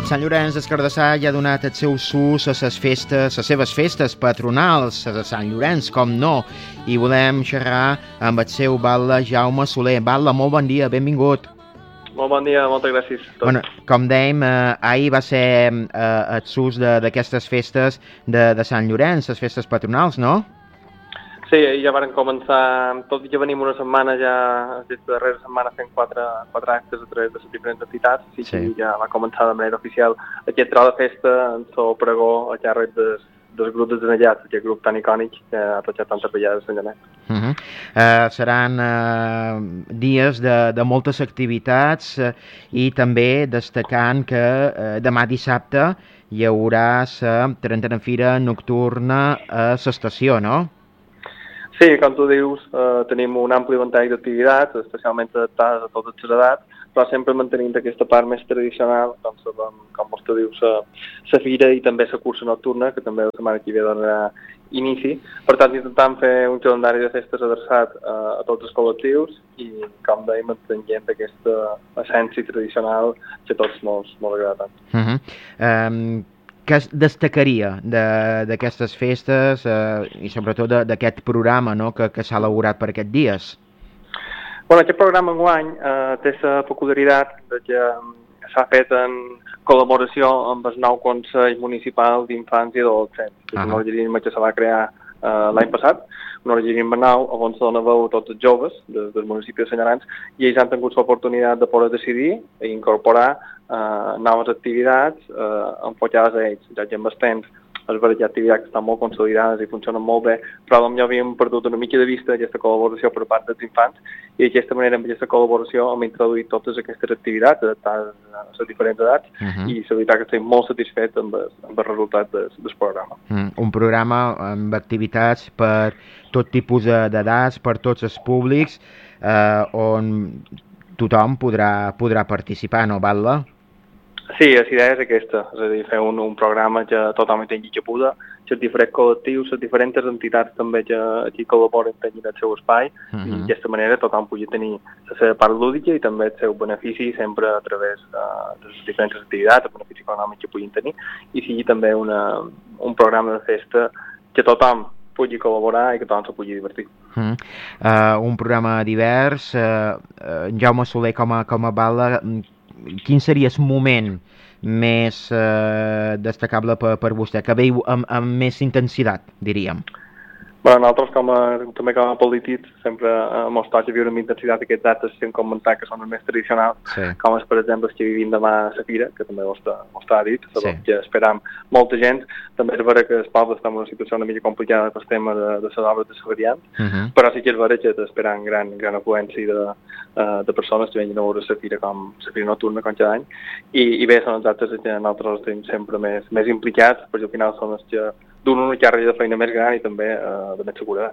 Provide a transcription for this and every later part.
Sant Llorenç des Cardassar ja ha donat el seu sus a les seves festes patronals a Sant Llorenç, com no, i volem xerrar amb el seu batlle Jaume Soler. Batlle, molt bon dia, benvingut. Molt bon dia, moltes gràcies. Bueno, com dèiem, ahir va ser el sus d'aquestes festes de Sant Llorenç, les festes patronals, no? Sí, ja varen començar, tot i que venim una setmana ja, aquesta darrera setmana fent quatre actes a través de les diferents entitats, sí. Que ja va començar de manera oficial aquest tro de festa en el pregó a càrrec dels grups de Zanellats, aquest grup tan icònic que ha ratxat tanta pellada de Sant Llorenç. Seran dies de moltes activitats i també destacant que demà dissabte hi haurà la 30a Fira Nocturna a l'estació, no? Sí, com tu dius, tenim un ampli ventall d'activitats, especialment adaptades a totes les edats, però sempre mantenint aquesta part més tradicional, com vostè diu, la fira i també la cursa nocturna, que també la setmana que ve donarà inici. Per tant, intentant fer un calendari de festes adreçat a tots els col·lectius i, com dèiem, mantenint aquesta essència tradicional que a tots molt agrada tant. Què es destacaria d'aquestes festes i sobretot d'aquest programa, no, que s'ha elaborat per aquests dies? Bueno, aquest programa enguany té la peculiaritat que s'ha fet en col·laboració amb el nou Consell Municipal d'Infants i Adolescents, que és un organisme que se va crear l'any passat, un organisme nou on se dona veu a tots els joves del municipi de Sant Llorenç, i ells han tingut l'oportunitat de poder decidir i incorporar noves activitats enfocades a ells, ja que amb el temps és veritat que hi ha activitats que estan molt consolidades i funcionen molt bé, però potser havíem perdut una mica de vista aquesta col·laboració per part dels infants, i d'aquesta manera, amb aquesta col·laboració, hem introduït totes aquestes activitats adaptades a les diferents edats, i la veritat que estic molt satisfet amb el resultat del programa. Un programa amb activitats per tot tipus d'edats, per tots els públics, on tothom podrà participar, no, batlle? Sí, la idea és aquesta, és a dir, fer un programa que tothom tingui cabuda, que els diferents col·lectius, les diferents entitats també que aquí col·laboren tinguin el seu espai, i d'aquesta manera tothom pugui tenir la seva part lúdica i també el seu benefici sempre a través de les diferents activitats, el benefici econòmic que puguin tenir, i sigui també un programa de festa que tothom pugui col·laborar i que tothom se pugui divertir. Un programa divers. Jaume Soler, com a batlle, quin seria el moment més destacable per vostè, que veieu amb més intensitat, diríem? Nosaltres, també com a polítics, sempre mos toca viure amb intensitat aquests actes que hem comentat que són els més tradicionals, com és, per exemple, els que vivim demà a la Fira, que també vostè ha dit, que esperam molta gent. També és vera que el poble està en una situació una mica complicada pel tema de les obres de la variant, però sí que és vera que esperam gran afluència de persones que venguin a veure la Fira nocturna com cada any, i bé, són els actes que nosaltres estem sempre més implicats, perquè al final són els que donen una càrrega de feina més gran i també de més seguretat.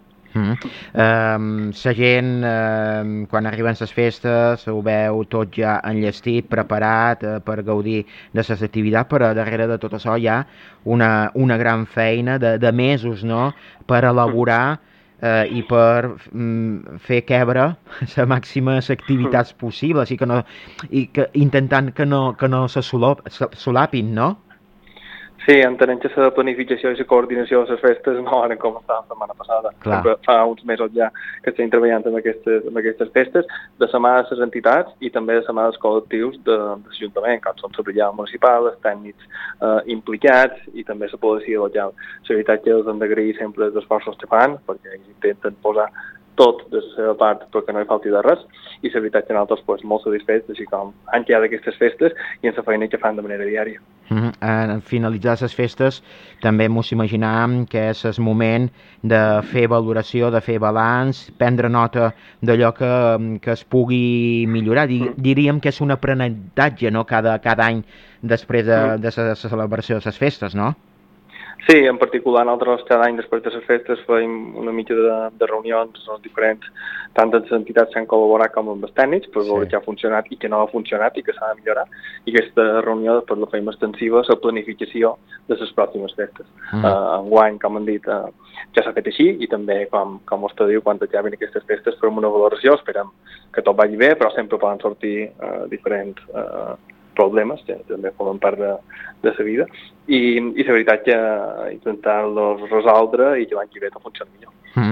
La gent, quan arriben les festes, ho veu tot ja enllestit, preparat per gaudir de les activitats, però darrere de tot això hi ha una gran feina de mesos, no?, per elaborar i per fer quebre les màximes activitats possibles i intentant que no se solapin, no? Sí, entenem que la planificació i la coordinació de les festes no van començar la setmana passada. Sempre fa uns mesos ja que estem treballant amb aquestes festes, de la mà de les entitats i també de la mà dels col·lectius de l'Ajuntament, com són la brigada municipal, els tècnics implicats i també la policia local. La veritat que els hem d'agrair sempre els esforços que fan, perquè ells intenten posar tot de la seva part perquè no hi falti de res, i la veritat que nosaltres molt satisfets, així com han quedat aquestes festes i en la feina que fan de manera diària. En finalitzar les festes també mos imaginàvem que és el moment de fer valoració, de fer balanç, prendre nota d'allò que es pugui millorar. Diríem que és un aprenentatge, no?, cada any després de la celebració de les festes, no? Sí, en particular nosaltres cada any després de les festes fem una mica de reunions amb diferents, tant les entitats que han col·laborat com amb els tècnics, per veure què ha funcionat i què no ha funcionat i què s'ha de millorar. I aquesta reunió després la fem extensiva a la planificació de les pròximes festes. Enguany, com han dit, ja s'ha fet així i també, com vostè diu, quan acabin aquestes festes fem una valoració, esperem que tot vagi bé, però sempre poden sortir diferents problemes, que també formen part de la vida, i la veritat que intentar-los resoldre i que l'any que ve tot funcioni millor.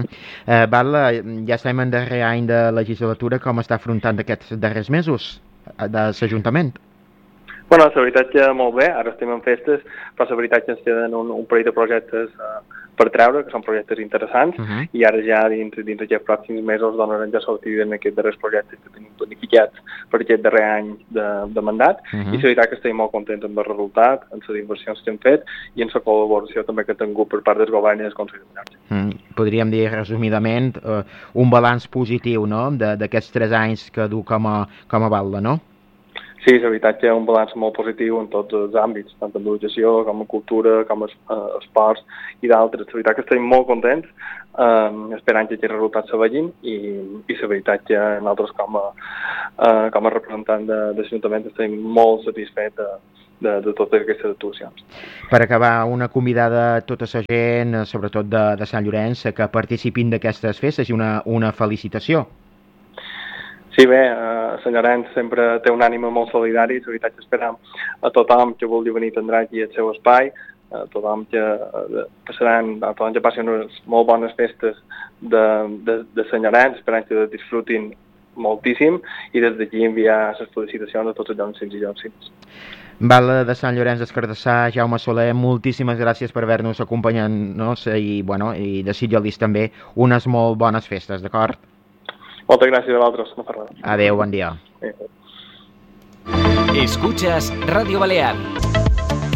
Ja estem en darrer any de legislatura. Com està afrontant aquests darrers mesos de l'Ajuntament? Bueno, la veritat que molt bé, ara estem en festes, però la veritat que ens queden un parell de projectes per treure, que són projectes interessants, i ara ja dins aquests pròxims mesos donarem ja sortida en aquests darrers projectes que tenim planificats per aquest darrer any de mandat, i la veritat que estem molt contents amb el resultat, amb les inversions que hem fet i amb la col·laboració també que hem tingut per part del govern i del Consell de Finances. Podríem dir, resumidament, un balanç positiu, no?, d'aquests 3 anys que du com a Batlle, no? Sí, la veritat que hi ha un balanç molt positiu en tots els àmbits, tant en educació, com en cultura, com en esports i d'altres. La veritat que estem molt contents, esperant que aquests resultats se vegin i la veritat que nosaltres com a representant de l'Ajuntament estem molt satisfets de totes aquestes actuacions. Per acabar, una convidada a tota la gent, sobretot de Sant Llorenç, que participin d'aquestes festes i una felicitació. Sí, bé, Sant Llorenç sempre té un ànima molt solidari, la veritat que esperam a tothom que vulgui venir tindrà aquí el seu espai, a tothom que passin unes molt bones festes de Sant Llorenç, esperant que disfrutin moltíssim i des d'aquí enviar les felicitacions a tots els lloncins i lloncins. Batlle de Sant Llorenç des Cardassar, Jaume Soler, moltíssimes gràcies per haver-nos acompanyat i desitjar-los també unes molt bones festes, d'acord? Moltes gràcies a vosaltres, no fa res. Adéu, bon dia. Escuchas Radio Balear.